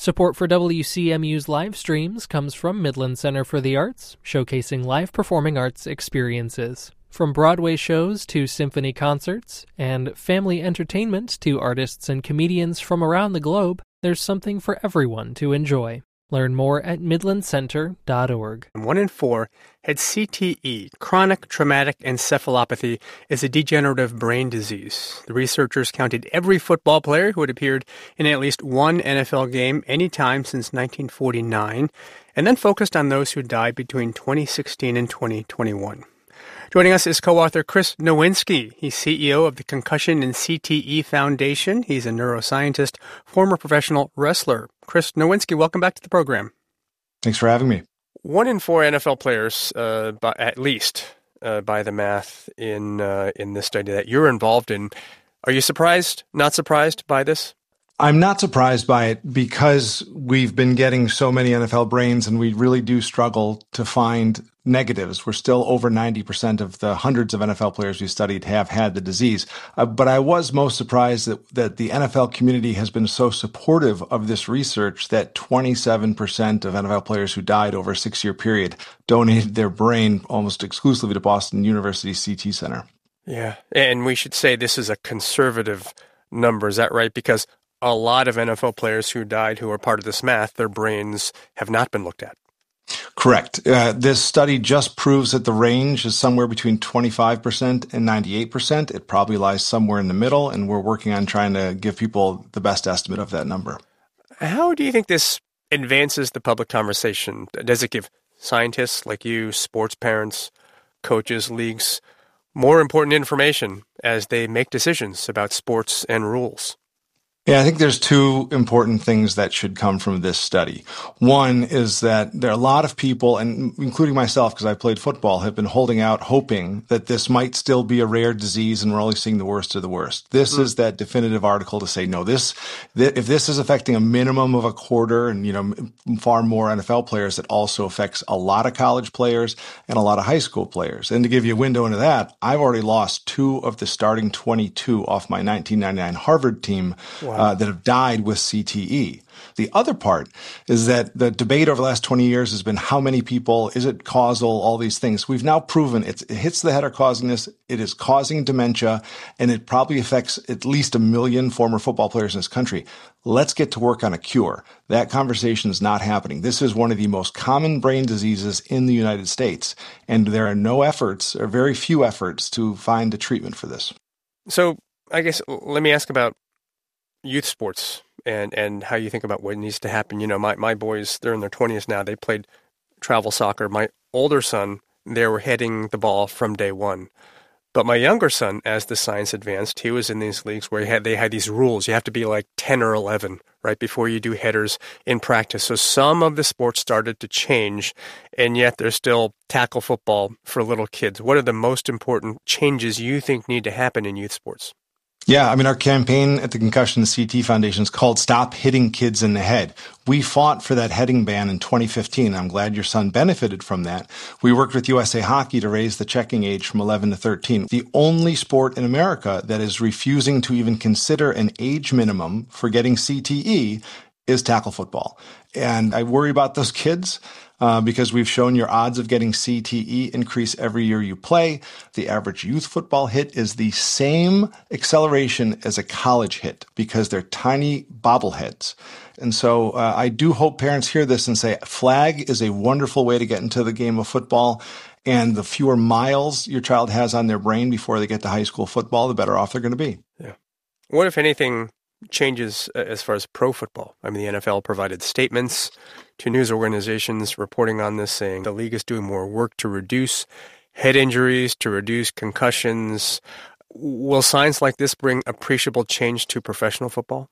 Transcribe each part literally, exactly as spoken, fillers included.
Support for W C M U's live streams comes from Midland Center for the Arts, showcasing live performing arts experiences. From Broadway shows to symphony concerts, and family entertainment to artists and comedians from around the globe, there's something for everyone to enjoy. Learn more at midland center dot org. One in four had C T E. Chronic traumatic encephalopathy is a degenerative brain disease. The researchers counted every football player who had appeared in at least one N F L game any time since nineteen forty-nine, and then focused on those who died between twenty sixteen and twenty twenty-one. Joining us is co-author Chris Nowinski. He's C E O of the Concussion and C T E Foundation. He's a neuroscientist, former professional wrestler. Chris Nowinski, welcome back to the program. Thanks for having me. One in four N F L players, uh, by, at least uh, by the math in uh, in this study that you're involved in. Are you surprised, not surprised by this? I'm not surprised by it because we've been getting so many N F L brains and we really do struggle to find negatives. We're still over ninety percent of the hundreds of N F L players we studied have had the disease. Uh, but I was most surprised that, that the N F L community has been so supportive of this research that twenty-seven percent of N F L players who died over a six-year period donated their brain almost exclusively to Boston University C T Center. Yeah, and we should say this is a conservative number. Is that right? Because a lot of N F L players who died who are part of this math, their brains have not been looked at. Correct. Uh, this study just proves that the range is somewhere between twenty-five percent and ninety-eight percent. It probably lies somewhere in the middle, and we're working on trying to give people the best estimate of that number. How do you think this advances the public conversation? Does it give scientists like you, sports parents, coaches, leagues, more important information as they make decisions about sports and rules? Yeah, I think there's two important things that should come from this study. One is that there are a lot of people, and including myself, because I played football, have been holding out hoping that this might still be a rare disease and we're only seeing the worst of the worst. This mm. is that definitive article to say, no, this, th- if this is affecting a minimum of a quarter and, you know, far more N F L players, it also affects a lot of college players and a lot of high school players. And to give you a window into that, I've already lost two of the starting twenty-two off my nineteen ninety-nine Harvard team. Wow. Uh, that have died with C T E. The other part is that the debate over the last twenty years has been how many people, is it causal, all these things. We've now proven it's, it hits the head are causing this, it is causing dementia, and it probably affects at least a million former football players in this country. Let's get to work on a cure. That conversation is not happening. This is one of the most common brain diseases in the United States, and there are no efforts, or very few efforts, to find a treatment for this. So I guess let me ask about youth sports and, and how you think about what needs to happen. You know, my, my boys, they're in their twenties now. They played travel soccer. My older son, they were heading the ball from day one. But my younger son, as the science advanced, he was in these leagues where he had, they had these rules. You have to be like ten or eleven, right, before you do headers in practice. So some of the sports started to change, and yet there's still tackle football for little kids. What are the most important changes you think need to happen in youth sports? Yeah, I mean, our campaign at the Concussion C T Foundation is called Stop Hitting Kids in the Head. We fought for that heading ban in twenty fifteen. I'm glad your son benefited from that. We worked with U S A Hockey to raise the checking age from eleven to thirteen. The only sport in America that is refusing to even consider an age minimum for getting C T E is tackle football. And I worry about those kids uh, because we've shown your odds of getting C T E increase every year you play. The average youth football hit is the same acceleration as a college hit because they're tiny bobbleheads. And so uh, I do hope parents hear this and say, flag is a wonderful way to get into the game of football. And the fewer miles your child has on their brain before they get to high school football, the better off they're going to be. Yeah. What, if anything, changes as far as pro football? I mean, the N F L provided statements to news organizations reporting on this, saying the league is doing more work to reduce head injuries, to reduce concussions. Will science like this bring appreciable change to professional football?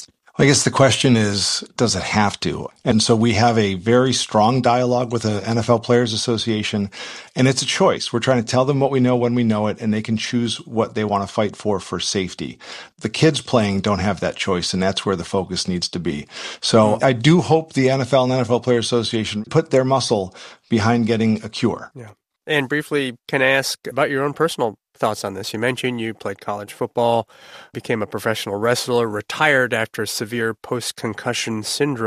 I guess the question is, does it have to? And so we have a very strong dialogue with the N F L Players Association, and it's a choice. We're trying to tell them what we know when we know it, and they can choose what they want to fight for for safety. The kids playing don't have that choice, and that's where the focus needs to be. So I do hope the N F L and N F L Players Association put their muscle behind getting a cure. Yeah. And briefly, can I ask about your own personal thoughts on this? You mentioned you played college football, became a professional wrestler, retired after severe post-concussion syndrome.